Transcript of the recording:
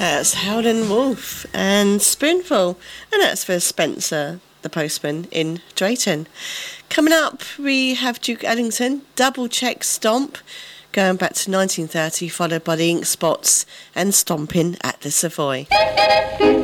That's Howlin' Wolf and Spoonful, and that's for Spencer, the postman in Drayton. Coming up, we have Duke Ellington, Double Check Stomp, going back to 1930, followed by the Ink Spots and Stomping at the Savoy.